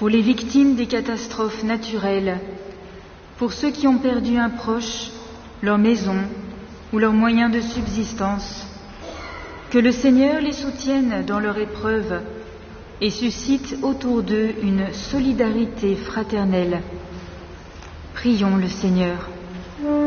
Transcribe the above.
pour les victimes des catastrophes naturelles, pour ceux qui ont perdu un proche, leur maison ou leurs moyens de subsistance. Que le Seigneur les soutienne dans leur épreuve et suscite autour d'eux une solidarité fraternelle. Prions le Seigneur.